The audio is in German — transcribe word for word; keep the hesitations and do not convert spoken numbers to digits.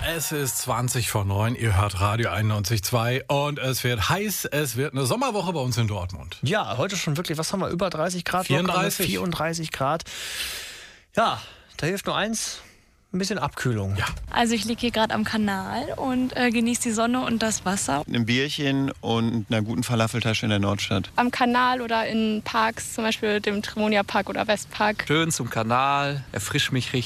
Es ist zwanzig vor neun, ihr hört Radio einundneunzig Komma zwei und es wird heiß, es wird eine Sommerwoche bei uns in Dortmund. Ja, heute schon wirklich, was haben wir, über dreißig Grad? vierunddreißig. vierunddreißig Grad. Ja, da hilft nur eins, ein bisschen Abkühlung. Ja. Also ich liege hier gerade am Kanal und äh, genieße die Sonne und das Wasser. Ein Bierchen und einer guten Falafeltasche in der Nordstadt. Am Kanal oder in Parks, zum Beispiel dem Trimonia Park oder Westpark. Schön zum Kanal, erfrischt mich richtig.